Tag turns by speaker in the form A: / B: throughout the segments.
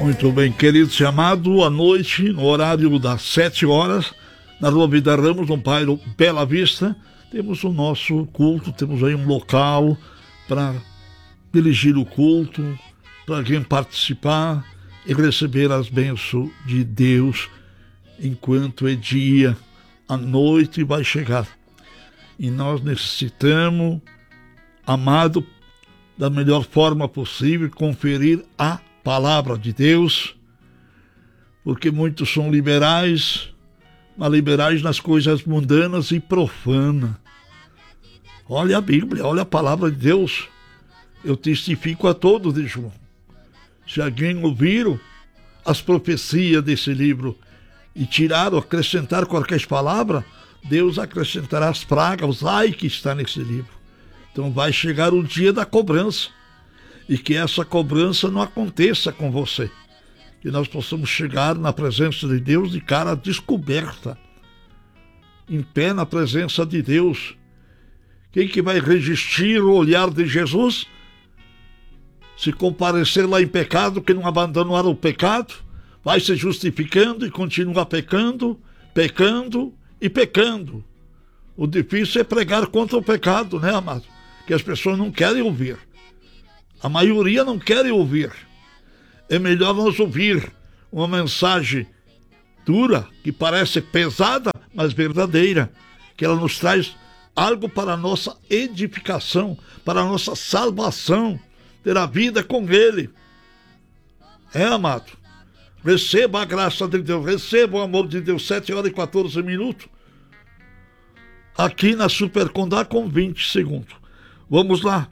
A: Muito bem, queridos e amados, à noite, no horário das 7 horas, na Rua Vida Ramos, no bairro Bela Vista, temos o nosso culto, temos aí um local para dirigir o culto, para alguém participar e receber as bênçãos de Deus enquanto é dia, a noite vai chegar. E nós necessitamos, amado, da melhor forma possível, conferir a palavra de Deus, porque muitos são liberais, mas liberais nas coisas mundanas e profanas. Olha a Bíblia, olha a palavra de Deus. Eu testifico a todos, diz João. Se alguém ouvir as profecias desse livro e tirar ou acrescentar qualquer palavra, Deus acrescentará as pragas, os ai que está nesse livro. Então vai chegar o dia da cobrança. E que essa cobrança não aconteça com você. Que nós possamos chegar na presença de Deus de cara descoberta. Em pé na presença de Deus. Quem que vai resistir o olhar de Jesus? Se comparecer lá em pecado, que não abandonar o pecado, vai se justificando e continua pecando, pecando e pecando. O difícil é pregar contra o pecado, né, amado? Que as pessoas não querem ouvir. A maioria não quer ouvir. É melhor nós ouvir uma mensagem dura, que parece pesada, mas verdadeira, que ela nos traz algo para a nossa edificação, para a nossa salvação, ter a vida com Ele. Amado, receba a graça de Deus, receba o amor de Deus. 7 horas e 14 minutos, aqui na Super Condá com 20 segundos. Vamos lá,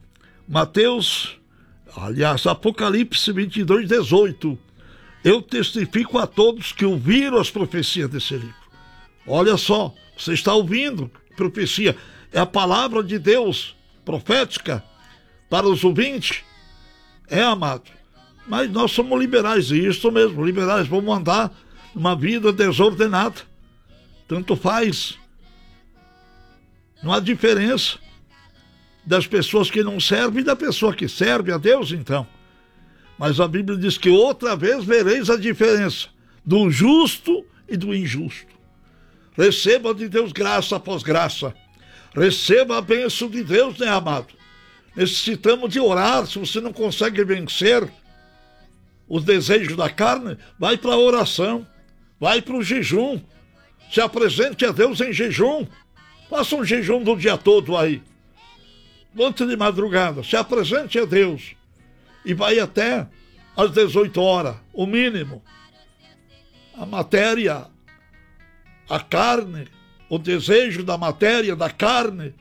A: Apocalipse 22, 18. Eu testifico a todos que ouviram as profecias desse livro. Olha só, você está ouvindo profecia, é a palavra de Deus profética para os ouvintes. Amado, mas nós somos liberais, e isso mesmo, liberais, vamos andar numa vida desordenada, tanto faz, não há diferença das pessoas que não servem e da pessoa que serve a Deus, então. Mas a Bíblia diz que outra vez vereis a diferença do justo e do injusto. Receba de Deus graça após graça. Receba a bênção de Deus, né, amado? Necessitamos de orar. Se você não consegue vencer os desejos da carne, vai para a oração, vai para o jejum. Se apresente a Deus em jejum. Faça um jejum do dia todo aí. Antes de madrugada, se apresente a Deus e vai até às 18 horas, o mínimo. A matéria, a carne, o desejo da matéria, da carne,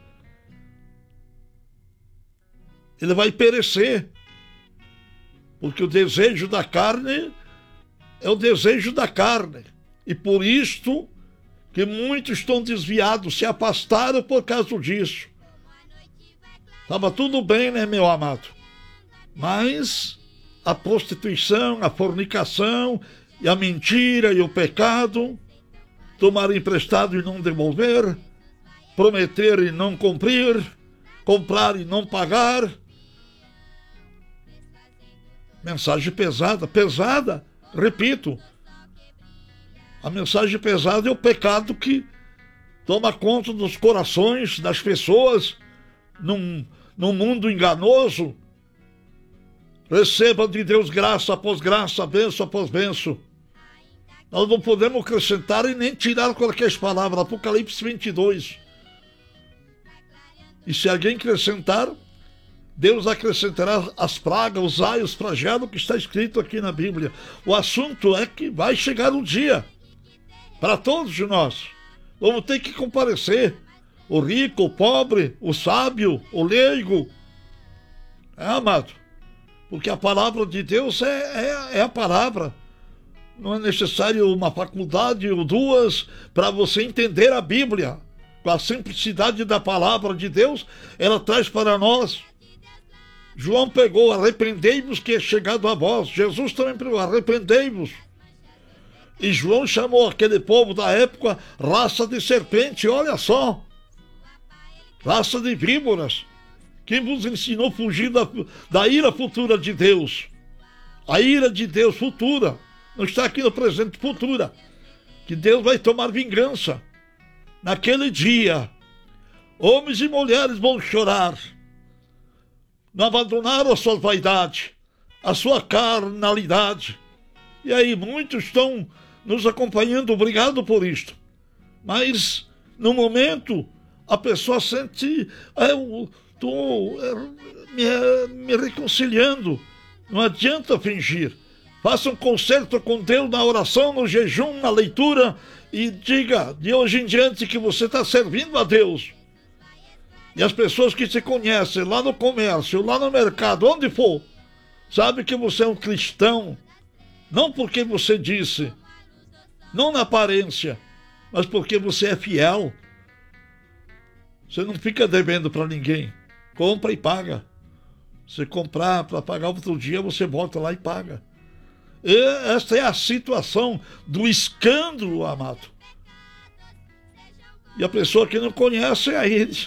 A: ele vai perecer, porque o desejo da carne é o desejo da carne, e por isto que muitos estão desviados, se afastaram por causa disso. Estava tudo bem, né, meu amado? Mas a prostituição, a fornicação, e a mentira e o pecado, tomar emprestado e não devolver, prometer e não cumprir, comprar e não pagar. Mensagem pesada, repito. A mensagem pesada é o pecado que toma conta dos corações das pessoas, num mundo enganoso. Receba de Deus graça após graça, bênção após bênção. Nós não podemos acrescentar e nem tirar qualquer palavra. Apocalipse 22. E se alguém acrescentar, Deus acrescentará as pragas, os aios, os flagelos que está escrito aqui na Bíblia. O assunto é que vai chegar um dia para todos nós. Vamos ter que comparecer. O rico, o pobre, o sábio, o leigo. Amado? Porque a palavra de Deus é a palavra. Não é necessário uma faculdade ou duas para você entender a Bíblia. Com a simplicidade da palavra de Deus, ela traz para nós. João pegou, arrependei-vos que é chegado a vós. Jesus também pregou, arrependei-vos. E João chamou aquele povo da época raça de serpente, olha só. Raça de víboras, que vos ensinou a fugir da ira futura de Deus. A ira de Deus futura, não está aqui no presente, futura, que Deus vai tomar vingança. Naquele dia, homens e mulheres vão chorar, não abandonaram a sua vaidade, a sua carnalidade. E aí muitos estão nos acompanhando, obrigado por isto. Mas, no momento, a pessoa sente, eu estou me reconciliando. Não adianta fingir. Faça um concerto com Deus na oração, no jejum, na leitura, e diga de hoje em diante que você está servindo a Deus. E as pessoas que se conhecem lá no comércio, lá no mercado, onde for, sabem que você é um cristão, não porque você disse, não na aparência, mas porque você é fiel. Você não fica devendo para ninguém. Compra e paga. Se comprar para pagar outro dia, você volta lá e paga. E esta é a situação do escândalo, amado. E a pessoa que não conhece, aí diz,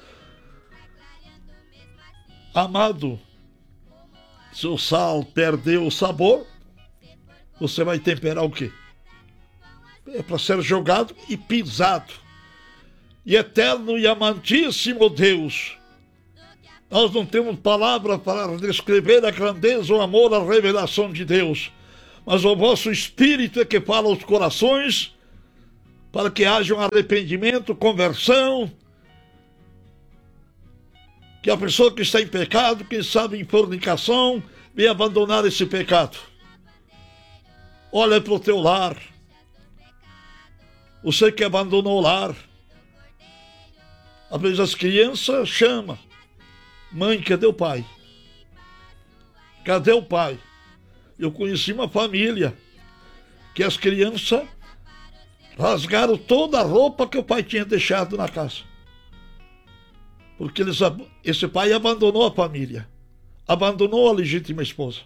A: amado, se o sal perdeu o sabor, você vai temperar o quê? É para ser jogado e pisado. E eterno e amantíssimo Deus, nós não temos palavra para descrever a grandeza, o amor, a revelação de Deus, mas o vosso Espírito é que fala aos corações para que haja um arrependimento, conversão, que a pessoa que está em pecado, quem sabe em fornicação, venha abandonar esse pecado. Olha para o teu lar, você que abandonou o lar. Às vezes as crianças chamam, mãe, cadê o pai? Cadê o pai? Eu conheci uma família que as crianças rasgaram toda a roupa que o pai tinha deixado na casa. Porque esse pai abandonou a família, abandonou a legítima esposa.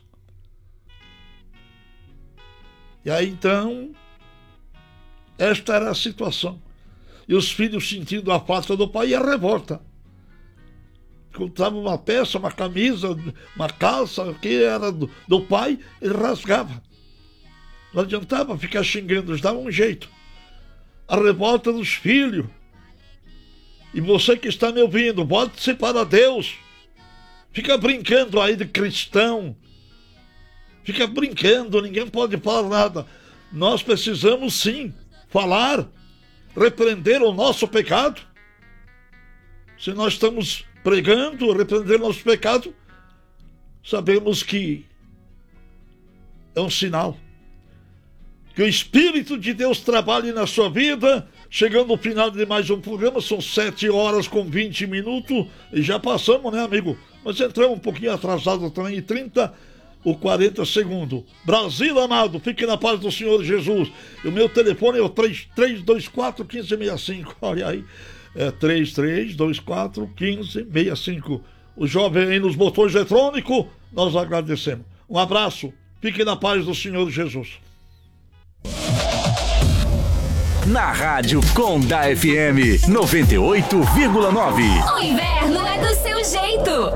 A: E aí então, esta era a situação. E os filhos sentindo a falta do pai e a revolta. Encontrava uma peça, uma camisa, uma calça que era do pai, ele rasgava. Não adiantava ficar xingando, eles davam um jeito. A revolta dos filhos. E você que está me ouvindo, volte-se para Deus. Fica brincando aí de cristão. Fica brincando, ninguém pode falar nada. Nós precisamos sim falar, repreender o nosso pecado. Se nós estamos pregando, repreender o nosso pecado, sabemos que é um sinal. Que o Espírito de Deus trabalhe na sua vida. Chegando ao final de mais um programa, são 7h20 e já passamos, né, amigo? Mas entramos um pouquinho atrasado também, em 30 ou 40 segundos. Brasil amado, fique na paz do Senhor Jesus. E o meu telefone é o 3324-1565. Olha aí, é 3324-1565. O jovem aí nos botões eletrônicos, nós agradecemos. Um abraço, fique na paz do Senhor Jesus.
B: Na Rádio Conda FM 98,9.
C: O inverno é do seu jeito.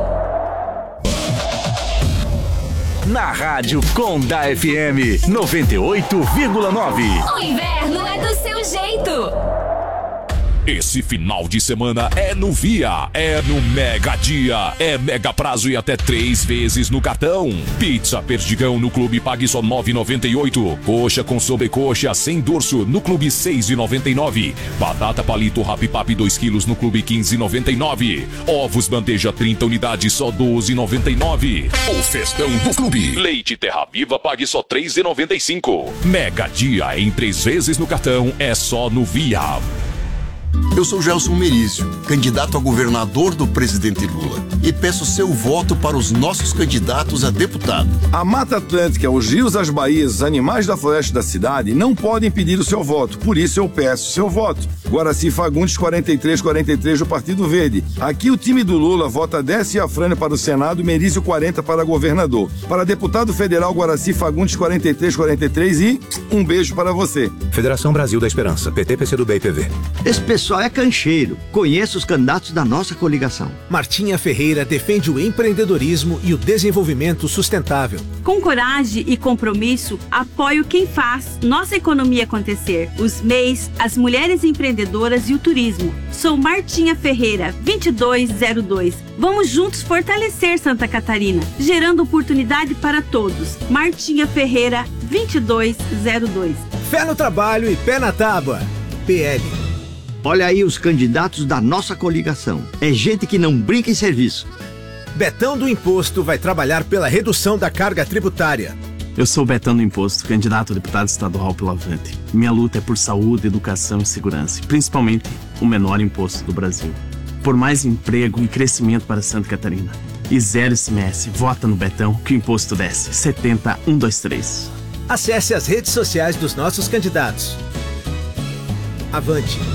B: Na Rádio Conda FM 98,9.
C: O inverno é do seu jeito.
D: Esse final de semana é no Via, é no Mega Dia, é mega prazo e até 3 vezes no cartão. Pizza Perdigão no Clube pague só R$ 9,98. Coxa com sobrecoxa sem dorso no Clube R$ 6,99. Batata palito Rapipap 2 kg no Clube R$ 15,99. Ovos bandeja 30 unidades só R$ 12,99. O festão do Clube. Leite Terra Viva pague só R$ 3,95. Mega Dia em 3 vezes no cartão é só no Via.
E: Eu sou Gelson Merizio, candidato a governador do presidente Lula, e peço seu voto para os nossos candidatos a deputado.
F: A Mata Atlântica, os rios, as baías, os animais da floresta da cidade não podem pedir o seu voto, por isso eu peço seu voto. Guaraci Fagundes 4343 do Partido Verde. Aqui o time do Lula vota Décio Afrânio para o Senado, Merizio 40 para governador. Para deputado federal, Guaraci Fagundes 4343 e um beijo para você.
G: Federação Brasil da Esperança, PT, PCdoB e PV.
H: Esse pessoal
G: é cancheiro. Conheça os candidatos da nossa coligação.
H: Martinha Ferreira defende o empreendedorismo e o desenvolvimento sustentável.
I: Com coragem e compromisso, apoio quem faz nossa economia acontecer. Os MEIs, as mulheres empreendedoras e o turismo. Sou Martinha Ferreira, 2202. Vamos juntos fortalecer Santa Catarina, gerando oportunidade para todos. Martinha Ferreira, 2202.
H: Fé no trabalho e pé na tábua. PL.
G: Olha aí os candidatos da nossa coligação. É gente que não brinca em serviço.
H: Betão do Imposto vai trabalhar pela redução da carga tributária.
J: Eu sou Betão do Imposto, candidato a deputado estadual pelo Avante. Minha luta é por saúde, educação e segurança, principalmente o menor imposto do Brasil. Por mais emprego e crescimento para Santa Catarina. E zero ICMS. Vota no Betão que o imposto desce. 70123.
H: Acesse as redes sociais dos nossos candidatos. Avante.